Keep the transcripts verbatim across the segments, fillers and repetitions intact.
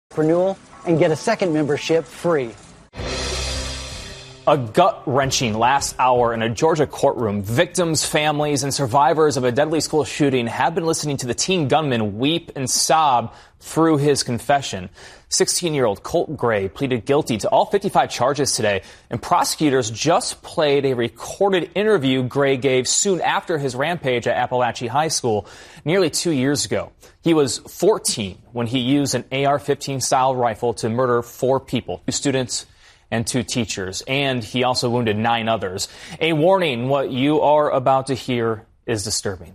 renewal and get a second membership free. A gut-wrenching last hour in a Georgia courtroom. Victims, families, and survivors of a deadly school shooting have been listening to the teen gunman weep and sob through his confession. sixteen-year-old Colt Gray pleaded guilty to all fifty-five charges today, and prosecutors just played a recorded interview Gray gave soon after his rampage at Appalachia High School nearly two years ago. He was fourteen when he used an A R fifteen style rifle to murder four people, two students and two teachers, and he also wounded nine others. A warning, what you are about to hear is disturbing.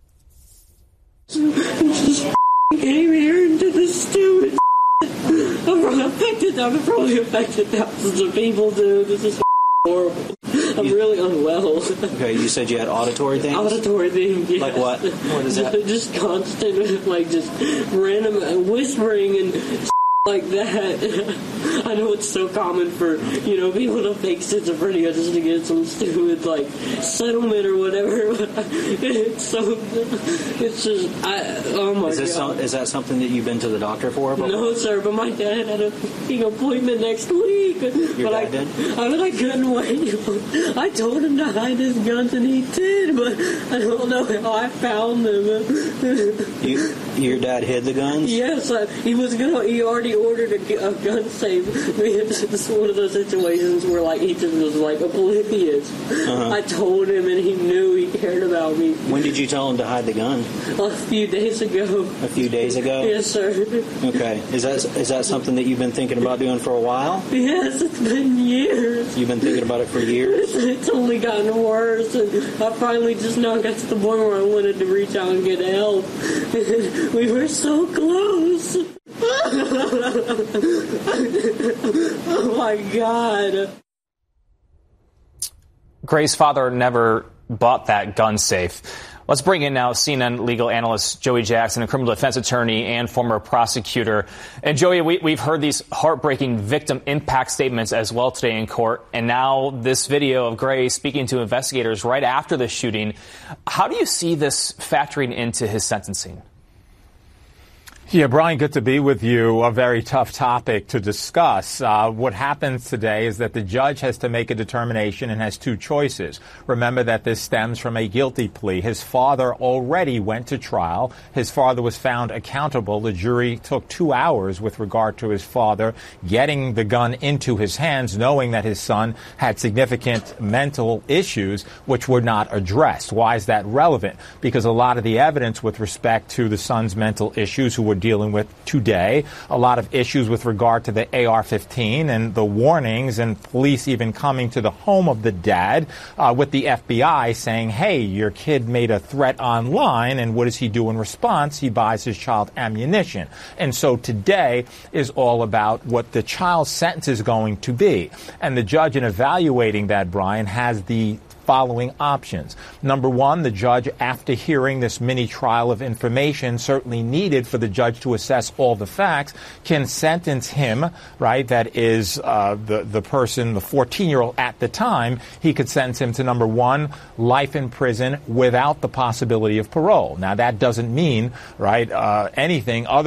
He just came here and did this stupid. I'm probably affected. I'm probably affected thousands of people, dude. This is horrible. I'm you, really unwell. Okay, you said you had auditory things? Auditory things, yeah. Like what? What is that? Just constant, like, just random whispering and like that. I know it's so common for, you know, people to fake schizophrenia just to get some stupid, like, settlement or whatever. It's so, it's just, I, oh my is this God. Some, is that something that you've been to the doctor for? Before? No, sir, but my dad had a big appointment next week. Your but dad I, did? I mean, I couldn't wait. I told him to hide his guns, and he did, but I don't know how I found them. you, your dad hid the guns? Yes, uh, he was gonna, he already ordered a, a gun safe. It's one of those situations where, like, he just was, like, oblivious. Uh-huh. I told him, and he knew he cared about me. When did you tell him to hide the gun? A few days ago. A few days ago? Yes, sir. Okay. Is that is that something that you've been thinking about doing for a while? Yes, it's been years. You've been thinking about it for years? It's only gotten worse, and I finally just now got to the point where I wanted to reach out and get help. We were so close. Oh my God. Gray's father never bought that gun safe. Let's bring in now C N N legal analyst Joey Jackson, a criminal defense attorney and former prosecutor. And Joey, we, we've heard these heartbreaking victim impact statements as well today in court. And now this video of Gray speaking to investigators right after the shooting. How do you see this factoring into his sentencing? Yeah, Brian, good to be with you. A very tough topic to discuss. Uh, what happens today is that the judge has to make a determination and has two choices. Remember that this stems from a guilty plea. His father already went to trial. His father was found accountable. The jury took two hours with regard to his father getting the gun into his hands, knowing that his son had significant mental issues which were not addressed. Why is that relevant? Because a lot of the evidence with respect to the son's mental issues, who were dealing with today, a lot of issues with regard to the A R fifteen and the warnings and police even coming to the home of the dad uh, with the F B I saying, hey, your kid made a threat online, and what does he do in response? He buys his child ammunition. And so today is all about what the child's sentence is going to be. And the judge, in evaluating that, Brian, has the following options. Number one, the judge, after hearing this mini trial of information certainly needed for the judge to assess all the facts, can sentence him, right, that is uh, the, the person, the fourteen-year-old at the time. He could sentence him to, number one, life in prison without the possibility of parole. Now, that doesn't mean, right, uh, anything other